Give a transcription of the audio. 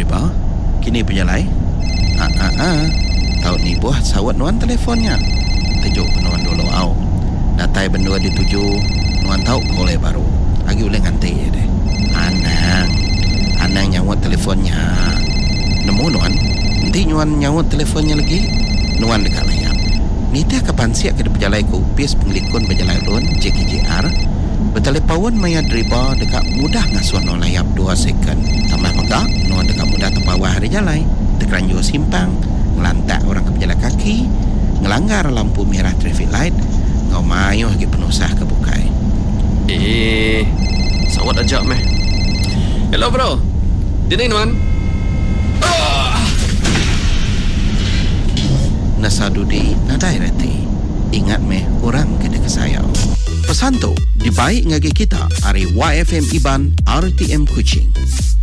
driver kini penjalai tahu ni buah sawat nuan telefonnya tuju nuan dulu au datai bendua dituju nuan tahu kolej baru lagi boleh nganti ya deh anang nyawat telefonnya nemu nuan nanti nuan nyawat telefonnya lagi nuan dekat layar ni teh kapan siap ke penjalai ku pis penglikun penjalai lun JKJR bertelepon maya driver dekat mudah ngasuh no layap 2 second tambah megak nuan dekat mudah terpawah hari jalai terkeranjur simpang ngelantak orang ke pejalan kaki ngelanggar lampu merah traffic light ngau mayuh lagi penusah ke bukai sawat ajak meh. Hello bro, dini nuan. Nasadudi nadai reti ingat meh orang kena kesayau pesan tu dibaik ngagi kita hari YFM Iban RTM Kuching.